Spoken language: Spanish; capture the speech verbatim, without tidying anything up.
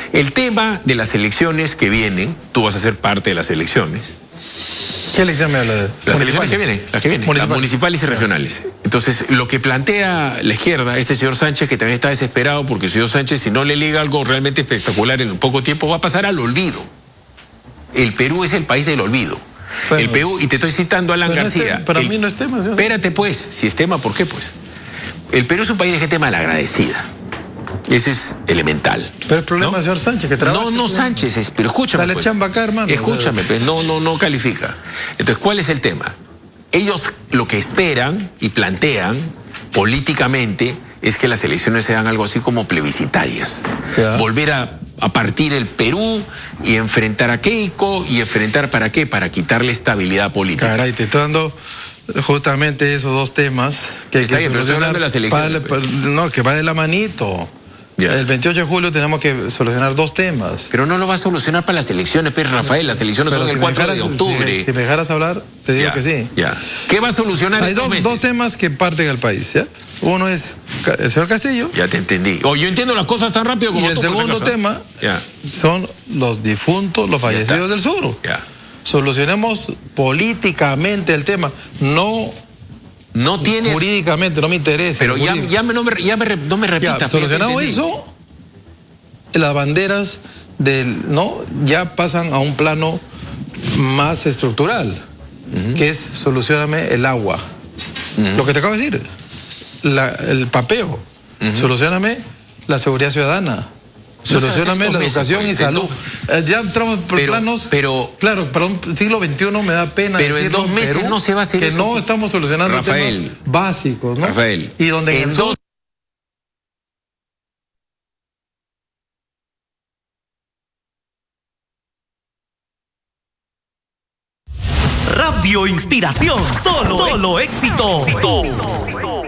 El tema de las elecciones que vienen, tú vas a ser parte de las elecciones. ¿Qué elección me habla de? Las elecciones que vienen, las que vienen, municipales. Las municipales y regionales. Entonces, lo que plantea la izquierda, este señor Sánchez, que también está desesperado, porque el señor Sánchez, si no le liga algo realmente espectacular en poco tiempo, va a pasar al olvido. El Perú es el país del olvido. Bueno, el Perú, y te estoy citando a Alan García. No es para el, mí no es tema. ¿Sí? Espérate pues, si es tema, ¿por qué pues? El Perú es un país de gente malagradecida. Ese es elemental. Pero el problema ¿no? es el señor Sánchez, que trabaja. No, no Sánchez, es, pero escúchame. Dale pues. chamba acá, hermano. Escúchame, pues, no, no, no califica. Entonces, ¿cuál es el tema? Ellos lo que esperan y plantean políticamente es que las elecciones sean algo así como plebiscitarias. Ya. Volver a, a partir el Perú y enfrentar a Keiko y enfrentar ¿para qué? Para quitarle estabilidad política. Caray, te estoy dando justamente esos dos temas que está bien, pero estoy hablando de las elecciones. Para, para, no, que va de la manito. Ya. El veintiocho de julio tenemos que solucionar dos temas. Pero no lo va a solucionar para las elecciones, Pedro Rafael. Las elecciones pero son si el cuatro de octubre. Si, si me dejaras hablar, te digo ya, que sí. Ya. ¿Qué va a solucionar Hay en dos, dos meses? dos temas que parten al país, ¿ya? Uno es el señor Castillo. Ya te entendí. O oh, yo entiendo las cosas tan rápido como y el tú, segundo tema ya. son los difuntos, los fallecidos del sur. Ya. Solucionemos políticamente el tema, no... No tienes... Jurídicamente, no me interesa. Pero ya, ya, me, no, me, ya me, no me repitas. Ya, solucionado eso, las banderas del, ¿no? ya pasan a un plano más estructural, uh-huh. que es solucioname el agua. Uh-huh. Lo que te acabo de decir, la, el papeo. Uh-huh. Solucioname la seguridad ciudadana. Solucioname no la educación meses, y salud. Eh, ya entramos por pero, planos. Pero, claro, para un siglo veintiuno me da pena. Pero en dos meses Perú, no se va a hacer que eso. no estamos solucionando Rafael, temas básicos, ¿no? Rafael. Y donde en, en dos Radio Inspiración, solo, solo éxitos. éxitos.